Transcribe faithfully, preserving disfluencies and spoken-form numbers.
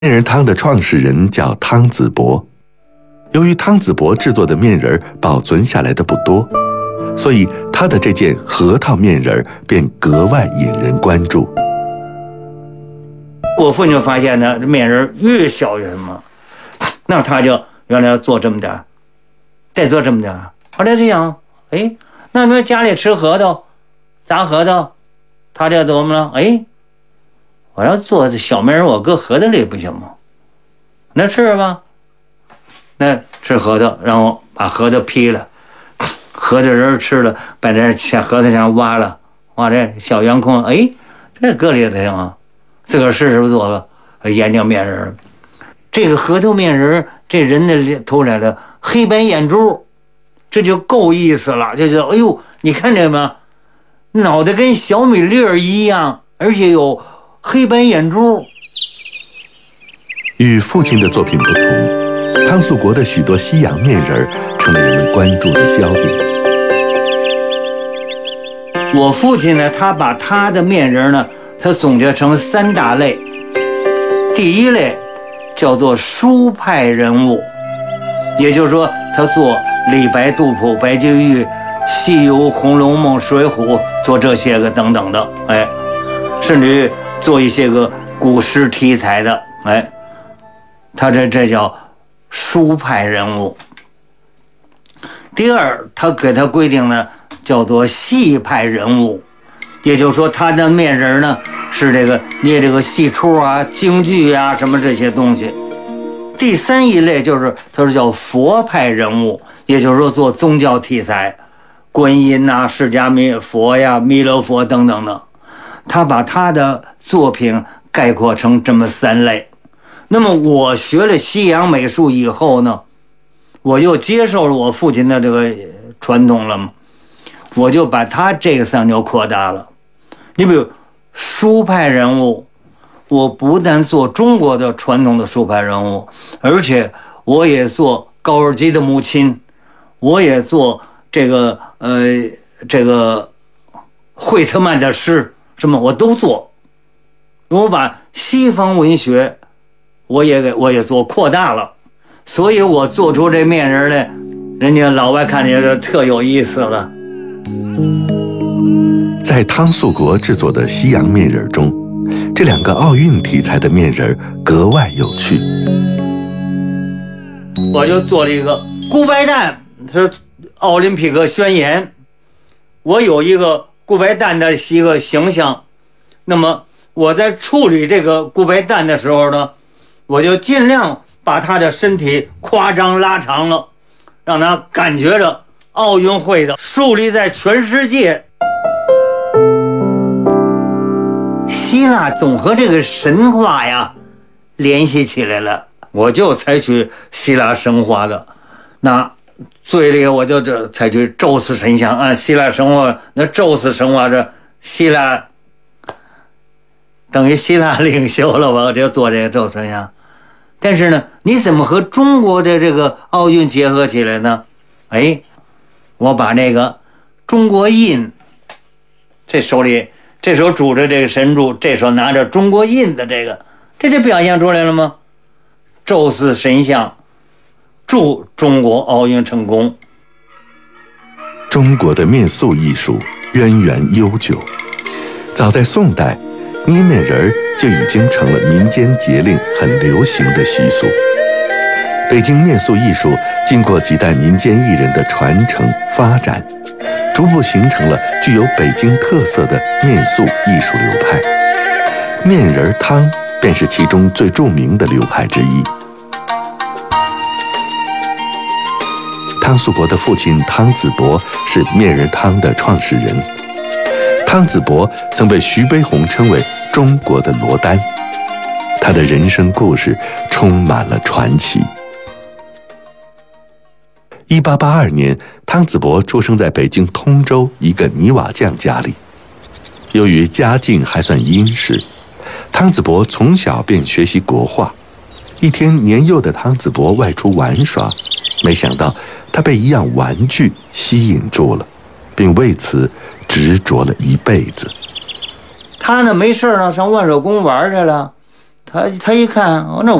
面人汤的创始人叫汤子伯，由于汤子伯制作的面人保存下来的不多，所以他的这件核桃面人便格外引人关注。 我父亲发现呢，这面人越小越什么，那他就原来要做这么点，再做这么点。后来这样，哎，那你说家里吃核桃，砸核桃，他这琢磨了，哎，我要做小面人，我搁核桃里不行吗？那吃吧，那吃核桃，然后把核桃劈了，核桃仁吃了，把这切核桃上挖了，挖这小圆空，哎，这搁里头行吗？自个儿试试做吧，研究面人。这个核桃面人，这人的头来的黑白眼珠，这就够意思了。就是哎呦，你看这吗？脑袋跟小米粒儿一样，而且有黑白眼珠。 与父亲的作品不同，汤素国的许多西洋面人成了人们关注的焦点。 我父亲呢，他把他的面人呢，他总结成三大类。第一类叫做书派人物，也就是说，他做李白、杜甫、白居易、西游、红楼梦、水浒，做这些个等等的，哎，甚至于做一些个古诗题材的，哎，他这这叫书派人物。第二，他给他规定呢，叫做戏派人物。也就是说，他的面人呢是这个捏这个戏出啊、京剧啊什么这些东西。第三一类就是他是叫佛派人物，也就是说做宗教题材，观音呐、释迦弥佛呀、弥勒佛等等的。他把他的作品概括成这么三类。那么我学了西洋美术以后呢，我又接受了我父亲的这个传统了嘛，我就把他这个三就扩大了。你比如书派人物，我不但做中国的传统的书派人物，而且我也做高尔基的母亲，我也做这个呃这个惠特曼的诗，什么我都做。我把西方文学我也给我也做扩大了，所以我做出这面人来，人家老外看见就特有意思了。 在汤素国制作的西洋面人中，这两个奥运题材的面人格外有趣。 我就做了一个顾白旦，是奥林匹克宣言。我有一个顾白旦的一个形象，那么我在处理这个顾白旦的时候呢，我就尽量把他的身体夸张拉长了，让他感觉着奥运会的树立在全世界。希腊总和这个神话呀联系起来了，我就采取希腊神话的。那最里我就这采取宙斯神像，按希腊神话，那宙斯神话这希腊等于希腊领袖了，我就做这个宙斯神像。但是呢，你怎么和中国的这个奥运结合起来呢？哎，我把这个中国印，这手里这手拄着这个神柱，这手拿着中国印的这个，这就表现出来了吗？宙斯神像祝中国奥运成功。 中国的面塑艺术渊源悠久，早在宋代，捏面人就已经成了民间节令很流行的习俗。北京面塑艺术经过几代民间艺人的传承发展，逐步形成了具有北京特色的面塑艺术流派。面人汤便是其中最著名的流派之一。汤素国的父亲汤子伯是面人汤的创始人。汤子伯曾被徐悲鸿称为中国的罗丹，他的人生故事充满了传奇。一八八二年，汤子伯出生在北京通州一个泥瓦匠家里。由于家境还算殷实，汤子伯从小便学习国画。一天，年幼的汤子伯外出玩耍，没想到他被一样玩具吸引住了，并为此执着了一辈子。 他呢没事呢，上万寿宫玩去了。 他他一看，哦，那